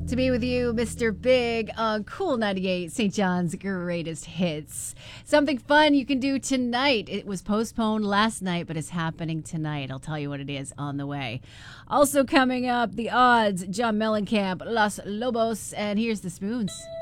To be with you, Mr. Big, on Cool 98, St. John's greatest hits. Something fun you can do tonight. It was postponed last night, but it's happening tonight. I'll tell you what it is on the way. Also coming up, The Odds, John Mellencamp, Los Lobos, and here's the Spoons.